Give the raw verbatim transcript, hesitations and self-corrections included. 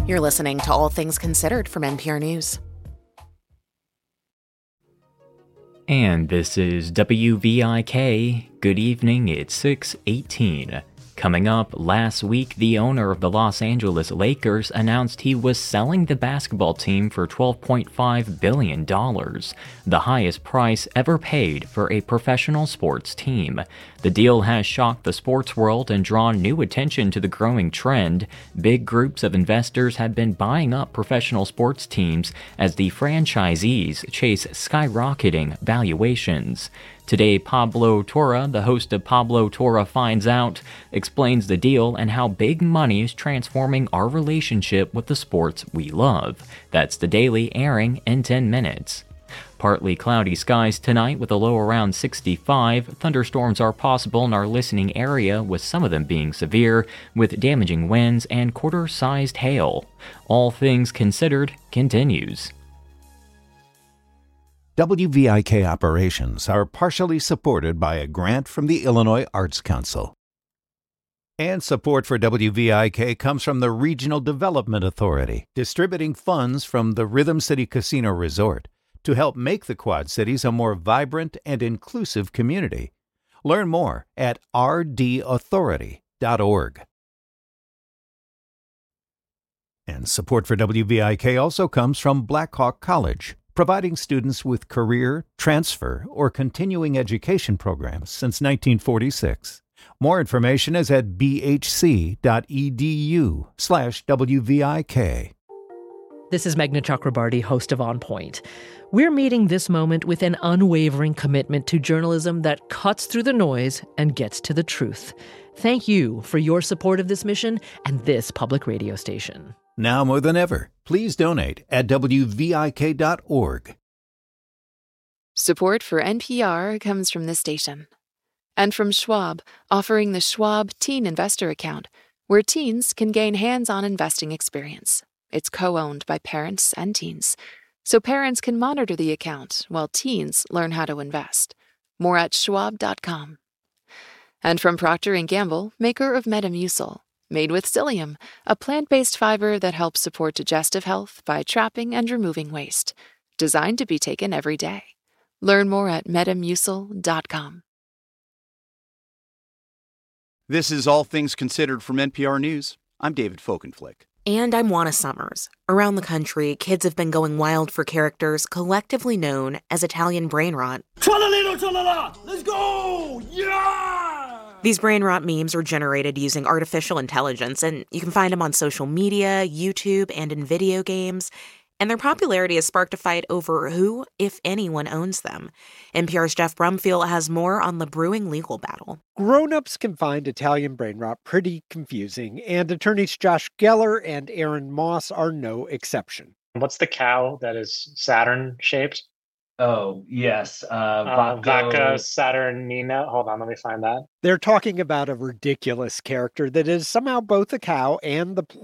You're listening to All Things Considered from N P R News. And this is W V I K. Good evening, it's six eighteen. Coming up, last week, the owner of the Los Angeles Lakers announced he was selling the basketball team for twelve point five billion dollars, the highest price ever paid for a professional sports team. The deal has shocked the sports world and drawn new attention to the growing trend. Big groups of investors have been buying up professional sports teams as the franchisees chase skyrocketing valuations. Today, Pablo Torra, the host of Pablo Torra Finds Out, explains the deal and how big money is transforming our relationship with the sports we love. That's The Daily, airing in ten minutes. Partly cloudy skies tonight with a low around sixty-five. Thunderstorms are possible in our listening area, with some of them being severe, with damaging winds and quarter-sized hail. All Things Considered continues. W V I K operations are partially supported by a grant from the Illinois Arts Council. And support for W V I K comes from the Regional Development Authority, distributing funds from the Rhythm City Casino Resort to help make the Quad Cities a more vibrant and inclusive community. Learn more at r d authority dot org. And support for W V I K also comes from Blackhawk College, providing students with career, transfer, or continuing education programs since nineteen forty-six. More information is at b h c dot e d u slash W V I K. This is Meghna Chakrabarty, host of On Point. We're meeting this moment with an unwavering commitment to journalism that cuts through the noise and gets to the truth. Thank you for your support of this mission and this public radio station. Now more than ever, please donate at w v i k dot org. Support for N P R comes from this station. And from Schwab, offering the Schwab Teen Investor Account, where teens can gain hands-on investing experience. It's co-owned by parents and teens, so parents can monitor the account while teens learn how to invest. More at schwab dot com. And from Procter and Gamble, maker of Metamucil, made with psyllium, a plant-based fiber that helps support digestive health by trapping and removing waste. Designed to be taken every day. Learn more at metamucil dot com. This is All Things Considered from N P R News. I'm David Folkenflick. And I'm Juana Summers. Around the country, kids have been going wild for characters collectively known as Italian brain rot. Tra-la-lino, tra-la-la! Let's go! Yeah! These brain rot memes are generated using artificial intelligence, and you can find them on social media, YouTube, and in video games. And their popularity has sparked a fight over who, if anyone, owns them. N P R's Jeff Brumfield has more on the brewing legal battle. Grown-ups can find Italian brain rot pretty confusing, and attorneys Josh Geller and Aaron Moss are no exception. What's the cow that is Saturn-shaped? Oh, yes. Uh, uh, Vacco... Vacca Saturnina. Hold on, let me find that. They're talking about a ridiculous character that is somehow both a cow and the